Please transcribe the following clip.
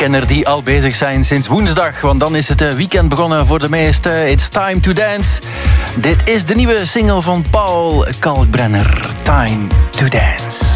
weekender die al bezig zijn sinds woensdag. Want dan is het weekend begonnen voor de meesten. It's time to dance. Dit is de nieuwe single van Paul Kalkbrenner. Time to dance.